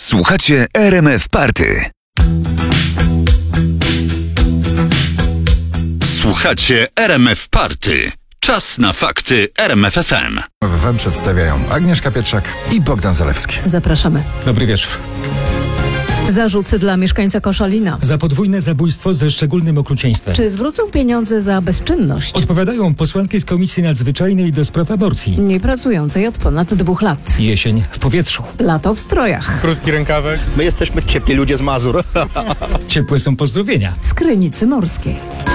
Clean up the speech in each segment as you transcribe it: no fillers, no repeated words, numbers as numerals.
Słuchacie RMF Party. Słuchacie RMF Party. Czas na fakty RMF FM. RMF FM przedstawiają Agnieszka Pietrzak i Bogdan Zalewski. Zapraszamy. Dobry wieczór. Zarzut dla mieszkańca Koszalina. Za podwójne zabójstwo ze szczególnym okrucieństwem. Czy zwrócą pieniądze za bezczynność? Odpowiadają posłanki z Komisji Nadzwyczajnej do spraw aborcji. Nie pracującej od ponad 2 lat. Jesień w powietrzu. Lato w strojach. Krótki rękawek. My jesteśmy ciepli ludzie z Mazur. Ciepłe są pozdrowienia. Z Krynicy Morskiej.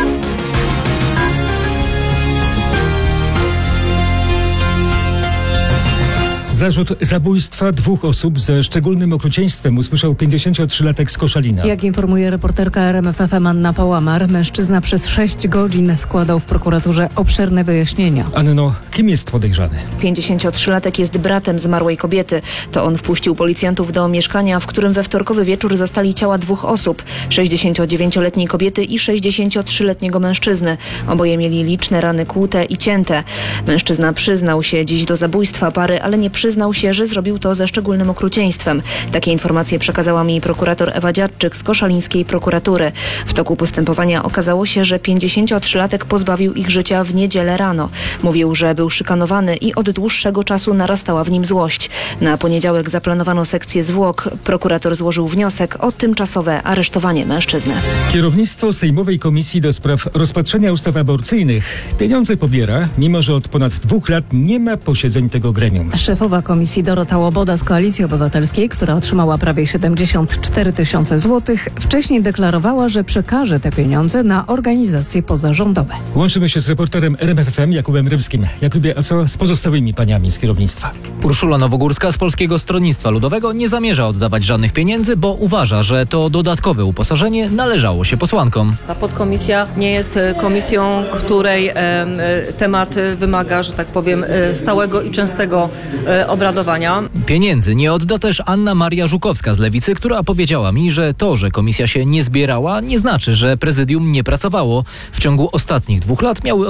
Zarzut zabójstwa 2 osób ze szczególnym okrucieństwem usłyszał 53-latek z Koszalina. Jak informuje reporterka RMF FM Anna Pałamar, mężczyzna przez 6 godzin składał w prokuraturze obszerne wyjaśnienia. Anno, kim jest podejrzany? 53-latek jest bratem zmarłej kobiety. To on wpuścił policjantów do mieszkania, w którym we wtorkowy wieczór zastali ciała 2 osób. 69-letniej kobiety i 63-letniego mężczyzny. Oboje mieli liczne rany kłute i cięte. Mężczyzna przyznał się dziś do zabójstwa pary, ale nie przyznał się, że zrobił to ze szczególnym okrucieństwem. Takie informacje przekazała mi prokurator Ewa Dziadczyk z koszalińskiej prokuratury. W toku postępowania okazało się, że 53-latek pozbawił ich życia w niedzielę rano. Mówił, że był szykanowany i od dłuższego czasu narastała w nim złość. Na poniedziałek zaplanowano sekcję zwłok. Prokurator złożył wniosek o tymczasowe aresztowanie mężczyzny. Kierownictwo Sejmowej Komisji do spraw rozpatrzenia ustaw aborcyjnych pieniądze pobiera, mimo że od ponad 2 lat nie ma posiedzeń tego gremium. Szefowa komisji Dorota Łoboda z Koalicji Obywatelskiej, która otrzymała prawie 74 000 złotych, wcześniej deklarowała, że przekaże te pieniądze na organizacje pozarządowe. Łączymy się z reporterem RMF FM Jakubem Rybskim. Jakubie, a co z pozostałymi paniami z kierownictwa? Urszula Nowogórska z Polskiego Stronnictwa Ludowego nie zamierza oddawać żadnych pieniędzy, bo uważa, że to dodatkowe uposażenie należało się posłankom. Ta podkomisja nie jest komisją, której temat wymaga, że tak powiem, stałego i częstego obradowania. Pieniędzy nie odda też Anna Maria Żukowska z Lewicy, która powiedziała mi, że to, że komisja się nie zbierała, nie znaczy, że prezydium nie pracowało. W ciągu ostatnich 2 lat miały